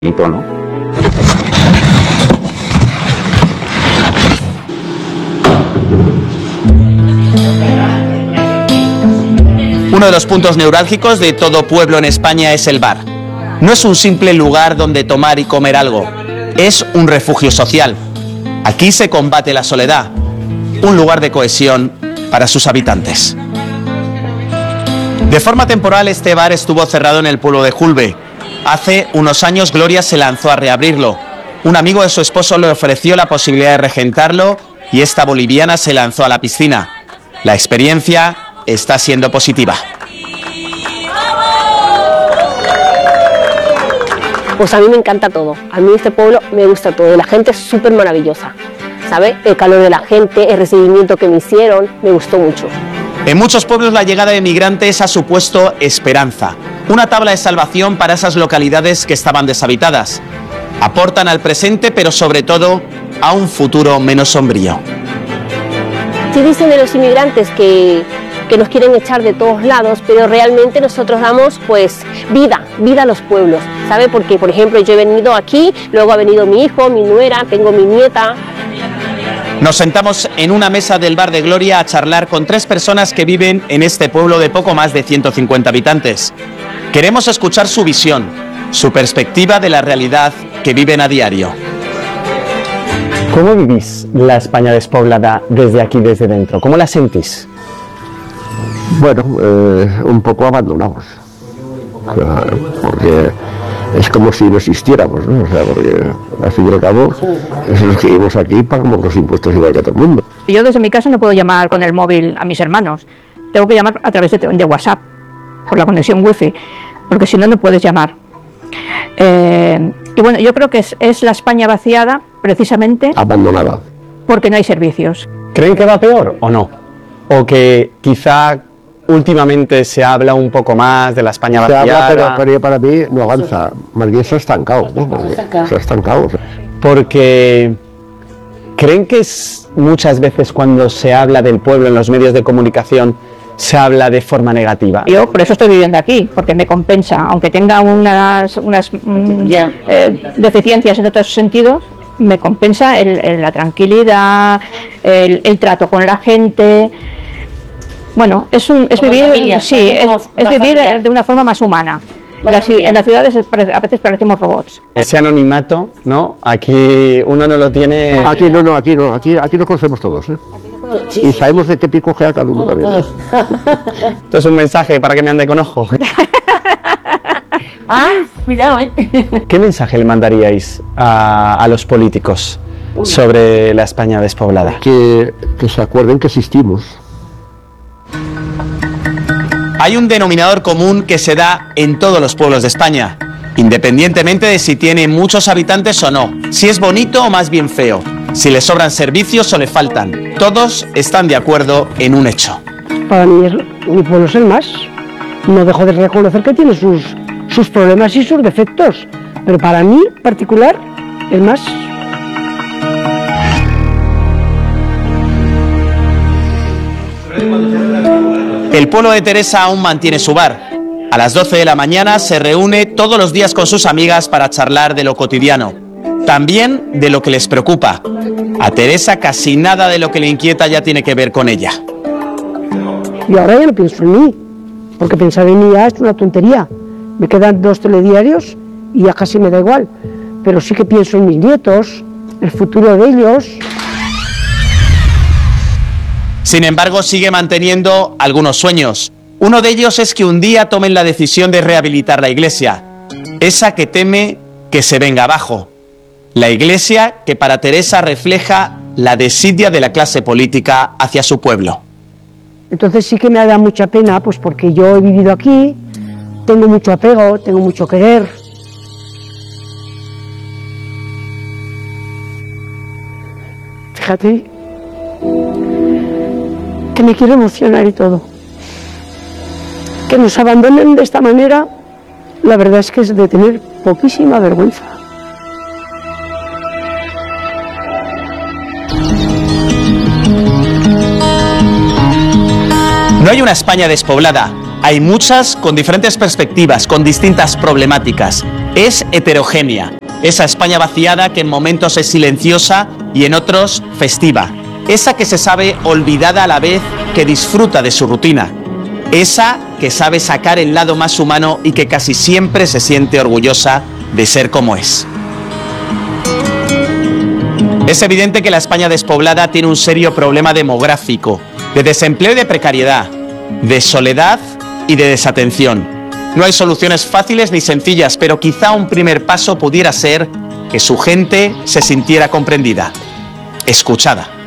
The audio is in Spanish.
¿no? Uno de los puntos neurálgicos de todo pueblo en España es el bar. No es un simple lugar donde tomar y comer algo, es un refugio social. Aquí se combate la soledad, un lugar de cohesión para sus habitantes. De forma temporal, este bar estuvo cerrado en el pueblo de Julbe. Hace unos años Gloria se lanzó a reabrirlo. Un amigo de su esposo le ofreció la posibilidad de regentarlo y esta boliviana se lanzó a la piscina. La experiencia está siendo positiva. Pues a mí me encanta todo. A mí este pueblo me gusta todo. La gente es súper maravillosa, ¿sabe? El calor de la gente, el recibimiento que me hicieron, me gustó mucho. En muchos pueblos la llegada de migrantes ha supuesto esperanza, una tabla de salvación para esas localidades que estaban deshabitadas. Aportan al presente, pero sobre todo a un futuro menos sombrío. Sí dicen de los inmigrantes que nos quieren echar de todos lados, pero realmente nosotros damos pues vida a los pueblos, ¿sabe? Porque, por ejemplo, yo he venido aquí, luego ha venido mi hijo, mi nuera, tengo mi nieta. Nos sentamos en una mesa del bar de Gloria a charlar con 3 personas que viven en este pueblo de poco más de 150 habitantes. Queremos escuchar su visión, su perspectiva de la realidad que viven a diario. ¿Cómo vivís la España despoblada desde aquí, desde dentro? ¿Cómo la sentís? Bueno, un poco abandonados, porque es como si no existiéramos, ¿no? O sea, porque al fin y al cabo, los que vivimos aquí pagamos los impuestos igual que todo el mundo. Yo desde mi casa no puedo llamar con el móvil a mis hermanos, tengo que llamar a través de WhatsApp, por la conexión wifi, porque si no, no puedes llamar. Y bueno, yo creo que es la España vaciada, precisamente... Abandonada. Porque no hay servicios. ¿Creen que va peor o no? ¿O que quizá últimamente se habla un poco más de la España vaciada? Se habla, pero para mí no avanza, más bien se ha estancado, ¿no? Se ha estancado. Porque ¿creen que muchas veces cuando se habla del pueblo en los medios de comunicación se habla de forma negativa? Yo por eso estoy viviendo aquí, porque me compensa, aunque tenga unas deficiencias en otros sentidos, me compensa la tranquilidad, el trato con la gente. Bueno, es vivir, familia, sí, es vivir de una forma más humana. En las ciudades a veces parecemos robots. Ese anonimato, ¿no? Aquí uno no lo tiene... Aquí nos conocemos todos, ¿eh? Sí. Y sabemos de qué pico gea cada uno también. Esto es un mensaje para que me ande con ojo. Cuidado, ¿Qué mensaje le mandaríais a los políticos sobre la España despoblada? Que se acuerden que existimos. Hay un denominador común que se da en todos los pueblos de España, independientemente de si tiene muchos habitantes o no, si es bonito o más bien feo, si le sobran servicios o le faltan. Todos están de acuerdo en un hecho. Para mí mi pueblo es el más. No dejo de reconocer que tiene sus problemas y sus defectos, pero para mí en particular el más. El pueblo de Teresa aún mantiene su bar. A las 12 de la mañana se reúne todos los días con sus amigas para charlar de lo cotidiano, también de lo que les preocupa. A Teresa casi nada de lo que le inquieta ya tiene que ver con ella. Y ahora ya no pienso en mí, porque pensar en mí ya es una tontería. Me quedan 2 telediarios y ya casi me da igual, pero sí que pienso en mis nietos, el futuro de ellos. Sin embargo, sigue manteniendo algunos sueños. Uno de ellos es que un día tomen la decisión de rehabilitar la iglesia, esa que teme que se venga abajo. La iglesia que para Teresa refleja la desidia de la clase política hacia su pueblo. Entonces sí que me da mucha pena, pues porque yo he vivido aquí, tengo mucho apego, tengo mucho querer. Fíjate que me quiero emocionar y todo. Que nos abandonen de esta manera, la verdad es que es de tener poquísima vergüenza. No hay una España despoblada, Hay muchas con diferentes perspectivas, con distintas problemáticas. Es heterogénea. Esa España vaciada que en momentos es silenciosa y en otros festiva. Esa que se sabe olvidada a la vez que disfruta de su rutina. Esa que sabe sacar el lado más humano y que casi siempre se siente orgullosa de ser como es. Es evidente que la España despoblada tiene un serio problema demográfico, de desempleo y de precariedad, de soledad y de desatención. No hay soluciones fáciles ni sencillas, pero quizá un primer paso pudiera ser que su gente se sintiera comprendida, escuchada.